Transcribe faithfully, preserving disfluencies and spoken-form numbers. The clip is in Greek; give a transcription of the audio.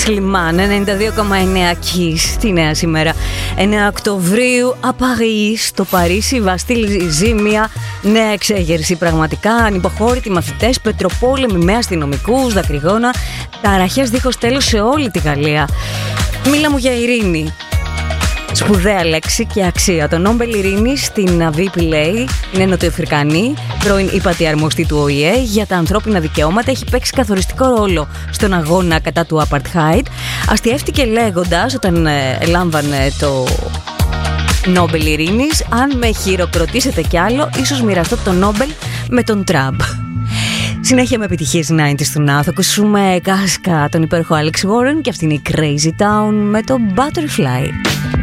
Σλιμάν, ενενήντα δύο κόμμα εννέα Kiss στη Νέα Σήμερα. εννέα Οκτωβρίου, Απαρί, στο Παρίσι, Βαστίλ, ζήμια, νέα εξέγερση. Πραγματικά ανυποχώρητοι μαθητές, πετροπόλεμοι με αστυνομικούς, δακρυγόνα, ταραχές δίχως τέλος σε όλη τη Γαλλία. Μίλα μου για ειρήνη. Σπουδαία λέξη και αξία. Το Νόμπελ Ειρήνης στην Αβί Πιλέη είναι νοτιοαφρικανή, πρώην ύπατη αρμοστή του Ο Η Ε για τα ανθρώπινα δικαιώματα. Έχει παίξει καθοριστικό ρόλο στον αγώνα κατά του Apartheid. Αστιεύτηκε λέγοντας, όταν ε, λάμβανε το Νόμπελ Ειρήνης, αν με χειροκροτήσετε κι άλλο, ίσως μοιραστώ το Νόμπελ με τον Τραμπ. Συνέχεια με επιτυχίες ενενήντα του Να. Θα ακούσουμε κάσκα τον υπέροχο Alex Warren και αυτή είναι η Crazy Town με το Butterfly.